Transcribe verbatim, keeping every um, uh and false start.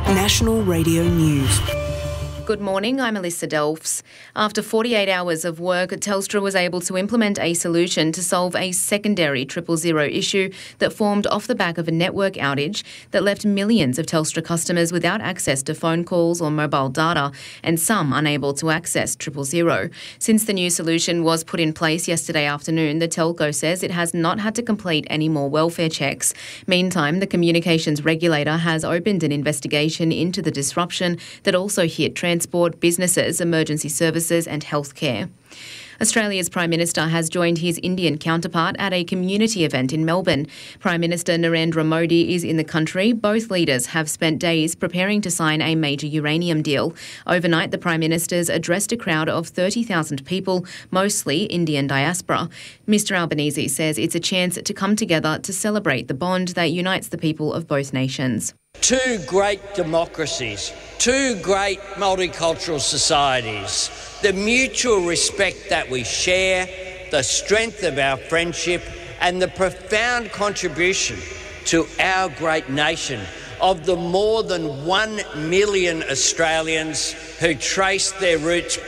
National Radio News. Good morning, I'm Alyssa Delfs. After forty-eight hours of work, Telstra was able to implement a solution to solve a secondary triple zero issue that formed off the back of a network outage that left millions of Telstra customers without access to phone calls or mobile data, and some unable to access triple zero. Since the new solution was put in place yesterday afternoon, the telco says it has not had to complete any more welfare checks. Meantime, the communications regulator has opened an investigation into the disruption that also hit transport, businesses, emergency services and healthcare. Australia's Prime Minister has joined his Indian counterpart at a community event in Melbourne. Prime Minister Narendra Modi is in the country. Both leaders have spent days preparing to sign a major uranium deal. Overnight, the Prime Ministers addressed a crowd of thirty thousand people, mostly Indian diaspora. Mister Albanese says it's a chance to come together to celebrate the bond that unites the people of both nations. Two great democracies, two great multicultural societies, the mutual respect that we share, the strength of our friendship and the profound contribution to our great nation of the more than one million Australians who trace their roots